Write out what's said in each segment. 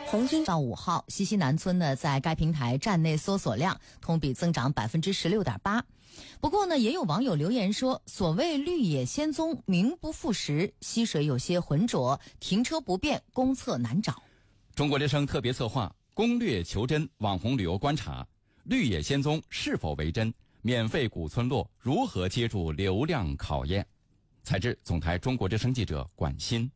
红军到5号，西溪南村呢在该平台站内搜索量同比增长 16.8%。不过呢，也有网友留言说，所谓绿野仙踪名不副实，溪水有些浑浊，停车不便，公厕难找。 中国之声特别策划攻略求真网红旅游观察，绿野仙踪是否为真？免费古村落如何接住流量考验？采制总台中国之声记者管欣。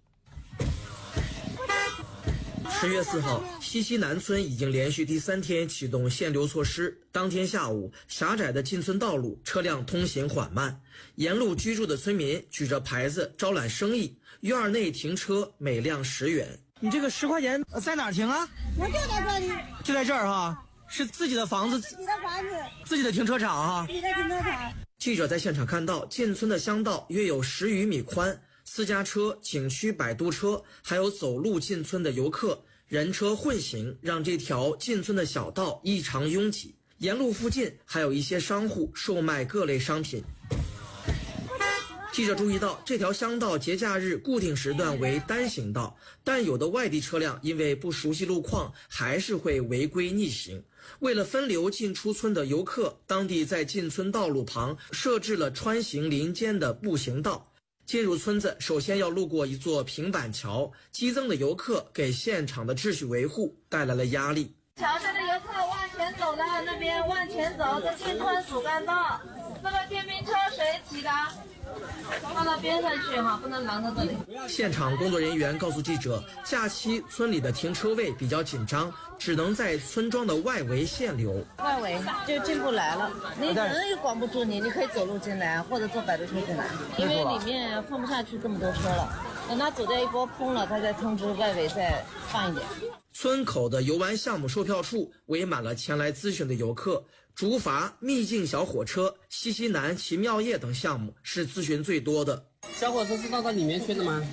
10月4号，西溪南村已经连续第3天启动限流措施。当天下午，狭窄的进村道路车辆通行缓慢，沿路居住的村民举着牌子招揽生意，院内停车每辆10元。你这个10块钱在哪儿停啊？ 我就在这里， 就在这儿哈。是自己的房子， 自己的房子， 自己的停车场哈。 自己的停车场。 记者在现场看到，进村的乡道约有10余米宽，私家车、景区摆渡车，还有走路进村的游客，人车混行，让这条进村的小道异常拥挤。沿路附近还有一些商户售卖各类商品。记者注意到，这条乡道节假日固定时段为单行道，但有的外地车辆因为不熟悉路况，还是会违规逆行。为了分流进出村的游客，当地在进村道路旁设置了穿行林间的步行道。进入村子，首先要路过一座平板桥，激增的游客给现场的秩序维护带来了压力。 桥下的游客往前走了，那边往前走，这进村主干道，那个电瓶车谁骑的？放到边上去哈，不能拦到这里。 现场工作人员告诉记者，假期村里的停车位比较紧张，只能在村庄的外围限流。 外围就进不来了，你人也管不住你，你可以走路进来或者坐摆渡车进来，因为里面放不下去这么多车了。等他走掉一波空了，他再通知外围再放一点。 村口的游玩项目售票处围满了前来咨询的游客，竹筏、秘境小火车、西溪南奇妙夜等项目是咨询最多的。 小火车是到里面去的吗？